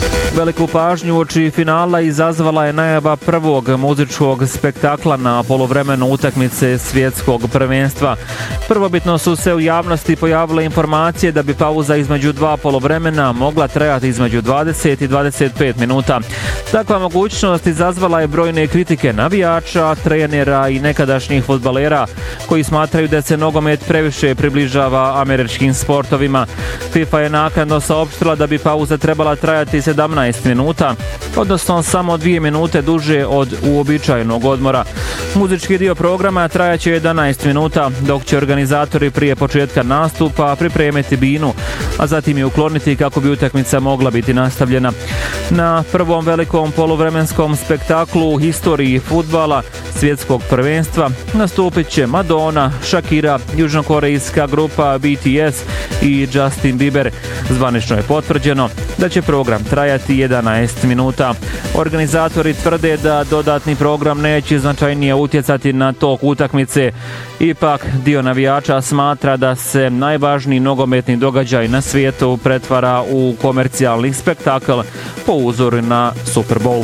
Veliku pažnju uoči finala izazvala je najava prvog muzičkog spektakla na poluvremenu utakmice svjetskog prvenstva. Prvobitno su se u javnosti pojavile informacije da bi pauza između dva poluvremena mogla trajati između 20 i 25 minuta. Takva mogućnost izazvala je brojne kritike navijača, trenera i nekadašnjih fudbalera koji smatraju da se nogomet previše približava američkim sportovima. FIFA je naknadno saopštila da bi pauza trebala trajati 17 minuta, odnosno samo 2 minute duže od uobičajenog odmora. Muzički dio programa trajaće 11 minuta, dok će organizatori prije početka nastupa pripremiti binu, a zatim je ukloniti kako bi utakmica mogla biti nastavljena. Na prvom velikom poluvremenskom spektaklu u historiji fudbala svjetskog prvenstva nastupit će Madonna, Shakira, južnokorejska grupa BTS i Justin Bieber. Zvanično je potvrđeno da će program trajati 11 minuta. Organizatori tvrde da dodatni program neće značajnije utjecati na tok utakmice. Ipak, dio navijača smatra da se najvažniji nogometni događaj na svijetu pretvara u komercijalni spektakl po uzoru na Super Bowl.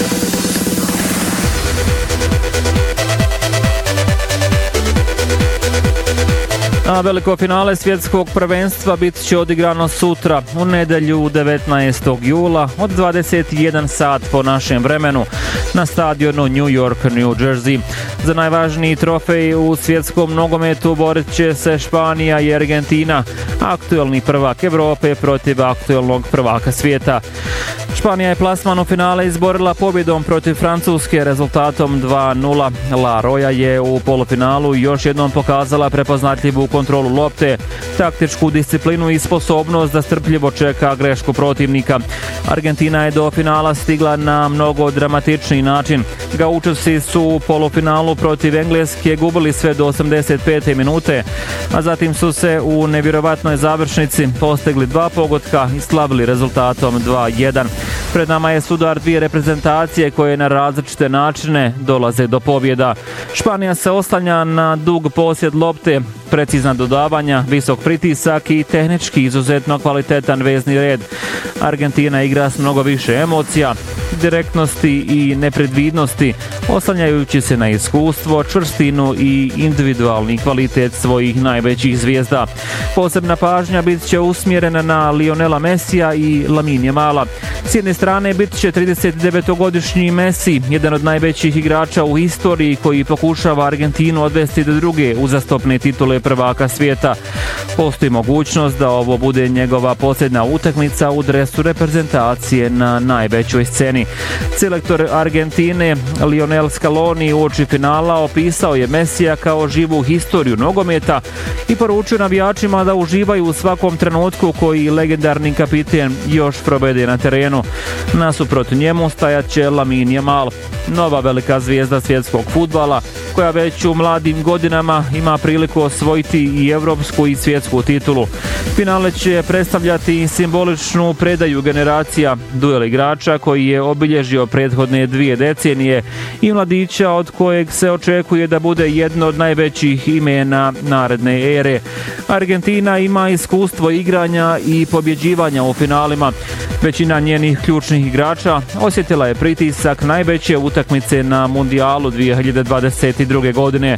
A veliko finale svjetskog prvenstva bit će odigrano sutra, u nedjelju 19. jula od 21 sat po našem vremenu na stadionu New York, New Jersey. Za najvažniji trofej u svjetskom nogometu borit će se Španija i Argentina, aktuelni prvak Evrope protiv aktuelnog prvaka svijeta. Španija je plasman u finale izborila pobjedom protiv Francuske rezultatom 2:0. La Roja je u polufinalu još jednom pokazala prepoznatljivu kontrolu lopte, taktičku disciplinu i sposobnost da strpljivo čeka grešku protivnika. Argentina je do finala stigla na mnogo dramatičniji način. Gaučevci su u polufinalu protiv Engleske gubili sve do 85. minute, a zatim su se u nevjerovatnoj završnici postigli 2 pogotka i slavili rezultatom 2:1. Pred nama je sudar dvije reprezentacije koje na različite načine dolaze do pobjeda. Španija se oslanja na dug posjed lopte, precizna dodavanja, visok pritisak i tehnički izuzetno kvalitetan vezni red. Argentina igra s mnogo više emocija, direktnosti i nepredvidnosti, oslanjajući se na iskustvo, čvrstinu i individualni kvalitet svojih najvećih zvijezda. Posebna pažnja bit će usmjerena na Lionela Messija i Lamine Jamala. S jedne strane bit će 39-godišnji Messi, jedan od najvećih igrača u historiji koji pokušava Argentinu odvesti do druge uzastopne titule prvaka svijeta. Postoji mogućnost da ovo bude njegova posljednja utakmica u dresu reprezentacije na najvećoj sceni. Selektor Argentine Lionel Scaloni uoči finala opisao je Messija kao živu historiju nogometa i poručio navijačima da uživaju u svakom trenutku koji legendarni kapiten još provede na terenu. Nasuprot njemu stajat će Lamine Yamal, nova velika zvijezda svjetskog fudbala koja već u mladim godinama ima priliku osvojiti i evropsku i svjetsku titulu. Finale će predstavljati simboličnu predaju generacija, duel igrača koji je obilježio prethodne 2 decenije i mladića od kojeg se očekuje da bude jedno od najvećih imena naredne ere. Argentina ima iskustvo igranja i pobjeđivanja u finalima. Većina njenih ključnih igrača osjetila je pritisak najveće utakmice na Mundijalu 2022. godine.